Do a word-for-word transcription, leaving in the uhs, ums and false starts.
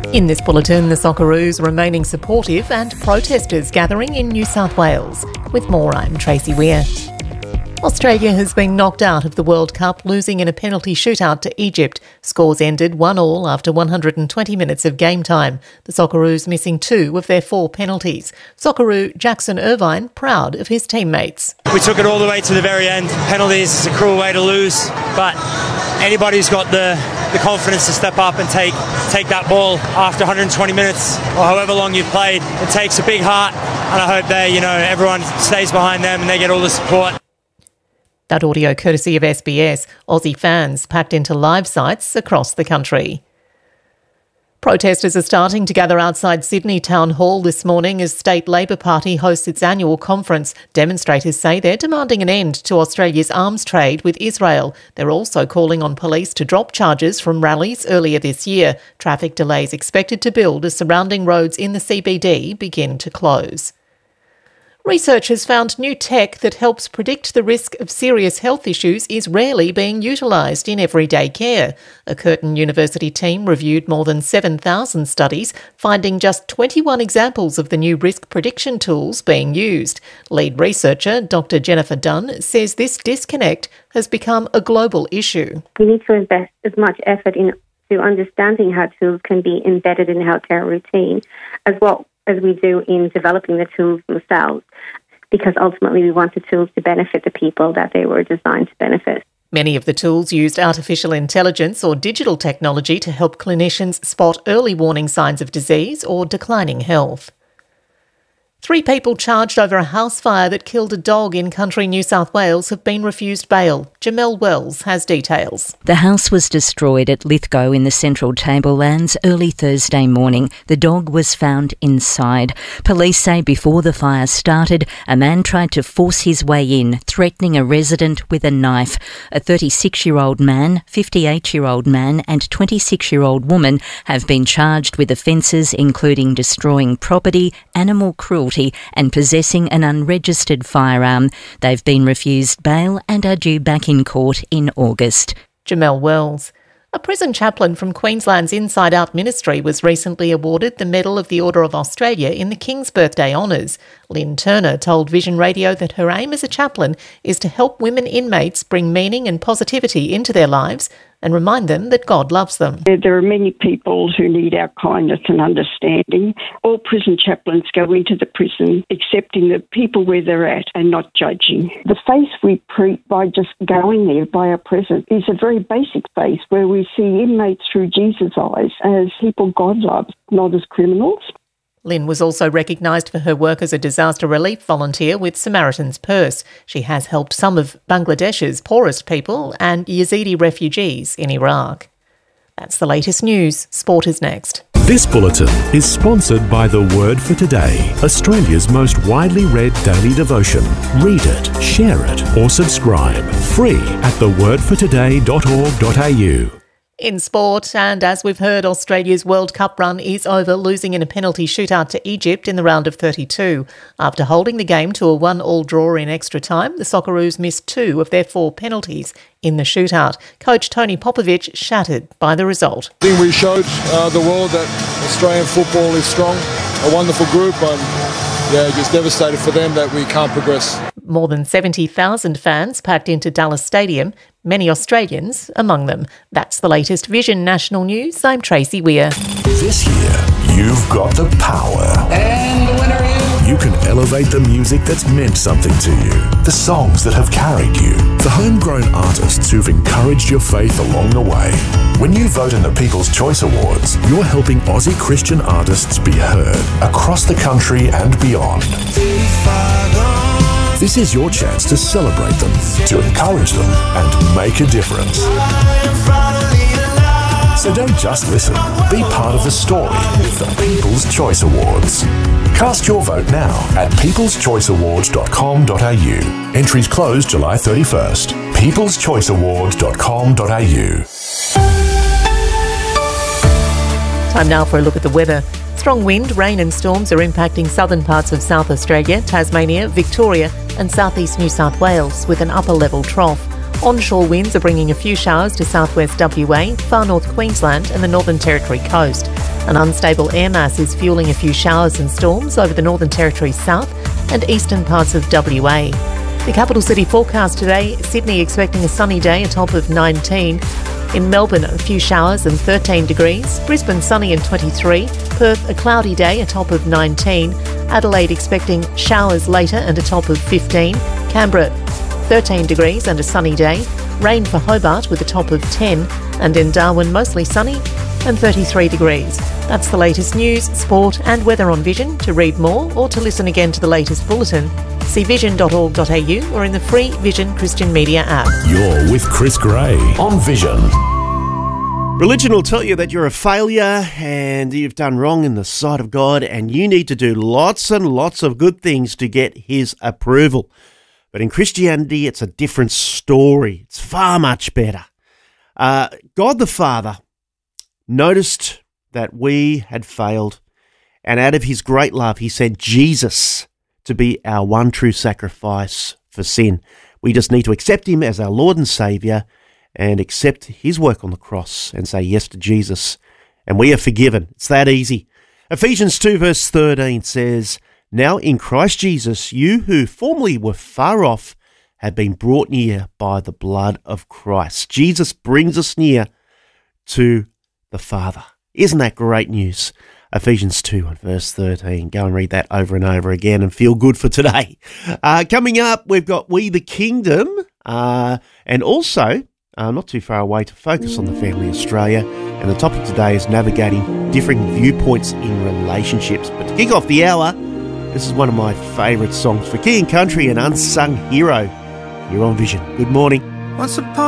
In this bulletin, the Socceroos remaining supportive and protesters gathering in New South Wales. With more, I'm Tracy Weir. Australia has been knocked out of the World Cup, losing in a penalty shootout to Egypt. Scores ended one all after one hundred twenty minutes of game time. The Socceroos missing two of their four penalties. Socceroo Jackson Irvine proud of his teammates. We took it all the way to the very end. Penalties is a cruel way to lose, but anybody who's got the, the confidence to step up and take take that ball after one hundred twenty minutes or however long you've played, it takes a big heart, and I hope they, you know, everyone stays behind them and they get all the support. That audio courtesy of S B S. Aussie fans packed into live sites across the country. Protesters are starting to gather outside Sydney Town Hall this morning as State Labor Party hosts its annual conference. Demonstrators say they're demanding an end to Australia's arms trade with Israel. They're also calling on police to drop charges from rallies earlier this year. Traffic delays expected to build as surrounding roads in the C B D begin to close. Research has found new tech that helps predict the risk of serious health issues is rarely being utilised in everyday care. A Curtin University team reviewed more than seven thousand studies, finding just twenty-one examples of the new risk prediction tools being used. Lead researcher Doctor Jennifer Dunn says this disconnect has become a global issue. We need to invest as much effort into understanding how tools can be embedded in healthcare routine as well as we do in developing the tools themselves, because ultimately we want the tools to benefit the people that they were designed to benefit. Many of the tools used artificial intelligence or digital technology to help clinicians spot early warning signs of disease or declining health. Three people charged over a house fire that killed a dog in country New South Wales have been refused bail. Jamel Wells has details. The house was destroyed at Lithgow in the Central Tablelands early Thursday morning. The dog was found inside. Police say before the fire started, a man tried to force his way in, threatening a resident with a knife. A thirty-six-year-old man, fifty-eight-year-old man and twenty-six-year-old woman have been charged with offences including destroying property, animal cruelty and possessing an unregistered firearm. They've been refused bail and are due back in court in August. Jamel Wells. A prison chaplain from Queensland's Inside Out Ministry was recently awarded the Medal of the Order of Australia in the King's Birthday Honours. Lynn Turner told Vision Radio that her aim as a chaplain is to help women inmates bring meaning and positivity into their lives and remind them that God loves them. There are many people who need our kindness and understanding. All prison chaplains go into the prison accepting the people where they're at and not judging. The faith we preach by just going there, by our presence, is a very basic faith where we see inmates through Jesus' eyes as people God loves, not as criminals. Lynn was also recognised for her work as a disaster relief volunteer with Samaritan's Purse. She has helped some of Bangladesh's poorest people and Yazidi refugees in Iraq. That's the latest news. Sport is next. This bulletin is sponsored by The Word for Today, Australia's most widely read daily devotion. Read it, share it or subscribe. Free at the word for today dot org dot a u. In sport, and as we've heard, Australia's World Cup run is over, losing in a penalty shootout to Egypt in the round of thirty-two. After holding the game to a one-all draw in extra time, the Socceroos missed two of their four penalties in the shootout. Coach Tony Popovich shattered by the result. I think we showed uh, the world that Australian football is strong, a wonderful group, and yeah, just devastated for them that we can't progress. More than seventy thousand fans packed into Dallas Stadium, many Australians among them. That's the latest Vision National News. I'm Tracy Weir. This year, you've got the power. And the winner is... You can elevate the music that's meant something to you, the songs that have carried you, the homegrown artists who've encouraged your faith along the way. When you vote in the People's Choice Awards, you're helping Aussie Christian artists be heard across the country and beyond. This is your chance to celebrate them, to encourage them, and make a difference. So don't just listen, be part of the story with the People's Choice Awards. Cast your vote now at peoples choice awards dot com dot a u. Entries close July thirty-first. peoples choice awards dot com dot a u. Time now for a look at the weather. Strong wind, rain and storms are impacting southern parts of South Australia, Tasmania, Victoria and southeast New South Wales with an upper level trough. Onshore winds are bringing a few showers to southwest W A, far north Queensland and the Northern Territory coast. An unstable air mass is fueling a few showers and storms over the Northern Territory south and eastern parts of W A. The capital city forecast today, Sydney expecting a sunny day, a top of nineteen. In Melbourne, a few showers and thirteen degrees. Brisbane, sunny and twenty-three. Perth, a cloudy day, a top of nineteen. Adelaide expecting showers later and a top of fifteen. Canberra, thirteen degrees and a sunny day. Rain for Hobart with a top of ten. And in Darwin, mostly sunny and thirty-three degrees. That's the latest news, sport and weather on Vision. To read more or to listen again to the latest bulletin, see vision dot org dot a u or in the free Vision Christian Media app. You're with Chris Gray on Vision. Religion will tell you that you're a failure and you've done wrong in the sight of God and you need to do lots and lots of good things to get his approval. But in Christianity, it's a different story. It's far much better. Uh, God the Father noticed that we had failed, and out of his great love, he sent Jesus to be our one true sacrifice for sin. We just need to accept him as our Lord and Saviour and accept his work on the cross and say yes to Jesus, and we are forgiven. It's that easy. Ephesians two verse thirteen says, "Now in Christ Jesus, you who formerly were far off have been brought near by the blood of Christ." Jesus brings us near to the Father. Isn't that great news? Ephesians two and verse thirteen. Go and read that over and over again and feel good for today. Uh, coming up, we've got We the Kingdom, uh, and also, uh, not too far away, to focus on the family Australia. And the topic today is navigating differing viewpoints in relationships. But to kick off the hour, this is one of my favourite songs for Key and Country, an unsung hero here on Vision. Good morning. Once upon